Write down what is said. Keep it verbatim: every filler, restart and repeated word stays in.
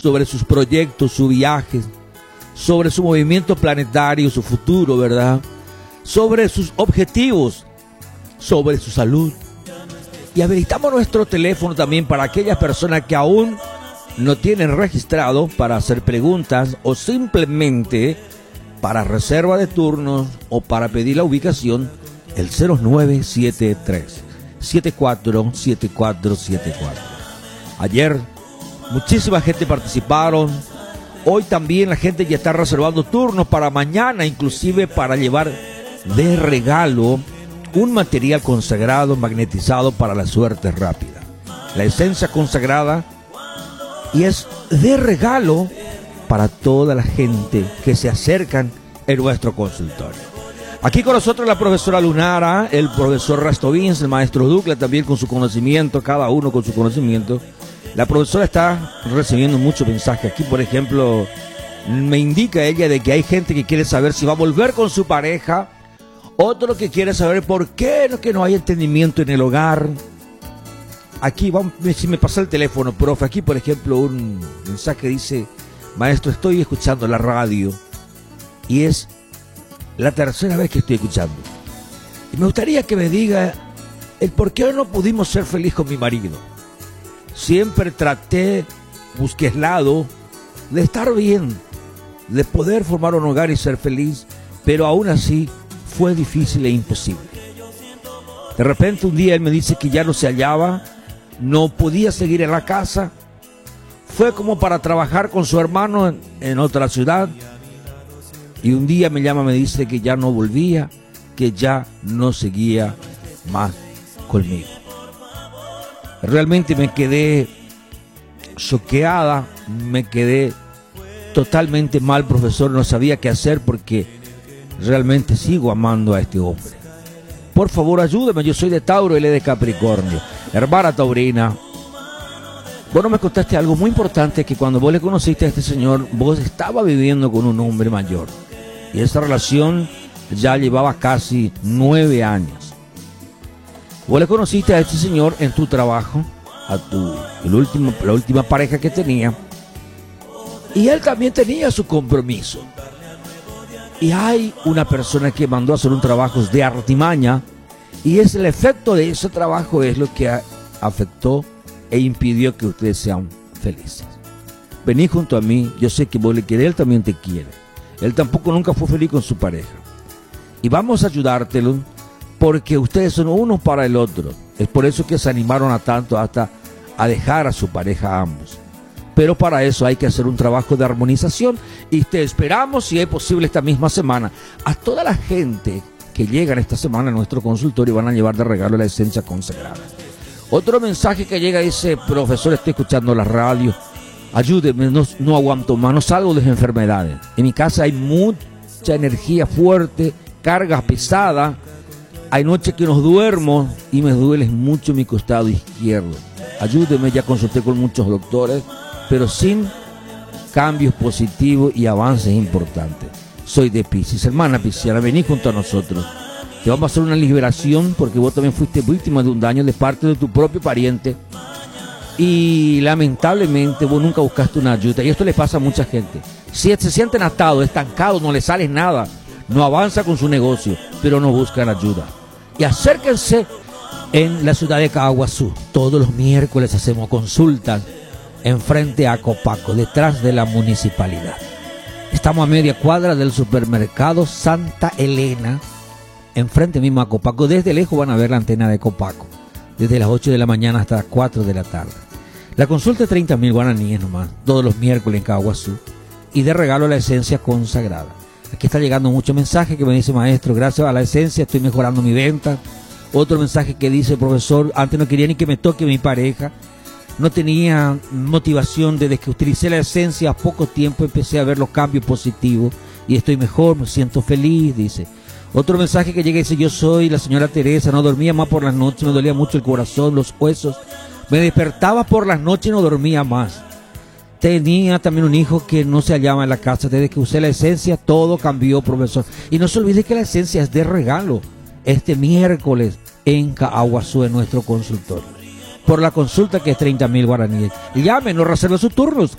sobre sus proyectos, sus viajes, sobre su movimiento planetario, su futuro, ¿verdad? Sobre sus objetivos, sobre su salud. Y habilitamos nuestro teléfono también para aquellas personas que aún no tienen registrado para hacer preguntas o simplemente para reserva de turnos o para pedir la ubicación, el cero nueve siete tres, siete cuatro siete cuatro siete cuatro. Ayer muchísima gente participaron. Hoy también la gente ya está reservando turnos para mañana, inclusive para llevar de regalo un material consagrado magnetizado para la suerte rápida. La esencia consagrada, y es de regalo para toda la gente que se acercan en nuestro consultorio. Aquí con nosotros la profesora Lunara, el profesor Rastovins, el maestro Ducla también con su conocimiento, cada uno con su conocimiento. La profesora está recibiendo muchos mensajes. Aquí, por ejemplo, me indica ella de que hay gente que quiere saber si va a volver con su pareja. Otro que quiere saber por qué no, que no hay entendimiento en el hogar. Aquí, vamos, si me pasa el teléfono, profe, aquí por ejemplo un mensaje dice: maestro, estoy escuchando la radio y es la tercera vez que estoy escuchando. Y me gustaría que me diga el por qué no pudimos ser felices con mi marido. Siempre traté, busqué el lado de estar bien, de poder formar un hogar y ser feliz, pero aún así fue difícil e imposible. De repente un día él me dice que ya no se hallaba, no podía seguir en la casa, fue como para trabajar con su hermano en, en otra ciudad, y un día me llama, me dice que ya no volvía, que ya no seguía más conmigo. Realmente me quedé choqueada, me quedé totalmente mal, profesor, no sabía qué hacer porque realmente sigo amando a este hombre. Por favor, ayúdeme, yo soy de Tauro, él es de Capricornio. Hermana taurina, vos no me contaste algo muy importante, que cuando vos le conociste a este señor, vos estabas viviendo con un hombre mayor. Y esa relación ya llevaba casi nueve años. Vos le conociste a este señor en tu trabajo, a tu, el último, la última pareja que tenía. Y él también tenía su compromiso. Y hay una persona que mandó a hacer un trabajo de artimaña, y es el efecto de ese trabajo es lo que a, afectó e impidió que ustedes sean felices. Vení junto a mí, yo sé que vos le querés, él también te quiere. Él tampoco nunca fue feliz con su pareja. Y vamos a ayudártelo porque ustedes son uno para el otro. Es por eso que se animaron a tanto hasta a dejar a su pareja a ambos. Pero para eso hay que hacer un trabajo de armonización y te esperamos, si es posible, esta misma semana. A toda la gente que llega esta semana a nuestro consultorio van a llevar de regalo la esencia consagrada. Otro mensaje que llega dice: profesor, estoy escuchando la radio, ayúdeme, no, no aguanto más, no salgo de las enfermedades. En mi casa hay mucha energía fuerte, cargas pesadas. Hay noches que no duermo y me duele mucho mi costado izquierdo. Ayúdeme, ya consulté con muchos doctores, pero sin cambios positivos y avances importantes. Soy de Piscis. Hermana pisciana, vení junto a nosotros. Te vamos a hacer una liberación porque vos también fuiste víctima de un daño de parte de tu propio pariente. Y lamentablemente vos nunca buscaste una ayuda. Y esto le pasa a mucha gente. Si se sienten atados, estancados, no les sale nada, no avanza con su negocio, pero no buscan ayuda. Y acérquense en la ciudad de Caguazú. Todos los miércoles hacemos consultas enfrente a Copaco, detrás de la municipalidad. Estamos a media cuadra del supermercado Santa Elena, enfrente mismo a Copaco. Desde lejos van a ver la antena de Copaco, desde las ocho de la mañana hasta las cuatro de la tarde. La consulta es treinta mil guaraníes nomás, todos los miércoles en Caguazú. Y de regalo la esencia consagrada. Aquí está llegando mucho mensaje que me dice: maestro, gracias a la esencia estoy mejorando mi venta. Otro mensaje que dice: profesor, antes no quería ni que me toque mi pareja. No tenía motivación. Desde que utilicé la esencia, a poco tiempo empecé a ver los cambios positivos y estoy mejor, me siento feliz, dice. Otro mensaje que llega y dice: yo soy la señora Teresa, no dormía más por las noches, me dolía mucho el corazón, los huesos, me despertaba por las noches y no dormía más. Tenía también un hijo que no se hallaba en la casa. Desde que usé la esencia, todo cambió, profesor. Y no se olvide que la esencia es de regalo. Este miércoles en Caguazú, en nuestro consultorio. Por la consulta, que es treinta mil guaraníes. Llame, no reserve sus turnos.